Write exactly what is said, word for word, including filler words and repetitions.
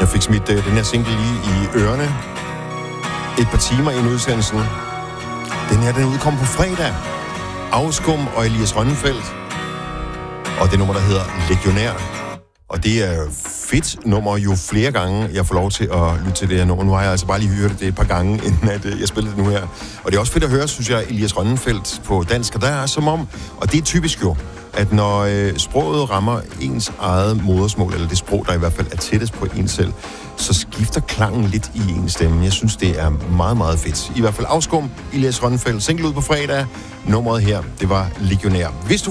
Jeg fik smidt uh, den her single lige i ørerne et par timer ind i udsendelsen. Den her, den udkom på fredag. Afskum og Elias Rønnenfeldt. Og det nummer, der hedder Legionær. Og det er fedt nummer, jo flere gange jeg får lov til at lytte til det her nummer. Nu har jeg altså bare lige hørt det et par gange, inden at jeg spillede det nu her. Og det er også fedt at høre, synes jeg, Elias Rønnenfeldt på dansk. Og der er som om, og det er typisk jo, at når øh, sproget rammer ens eget modersmål, eller det sprog, der i hvert fald er tættest på en selv, så skifter klangen lidt i en stemme. Jeg synes, det er meget, meget fedt. I hvert fald Afskum, Elias Rønnenfeldt, single ud på fredag. Nummeret her, det var Legionær. Hvis du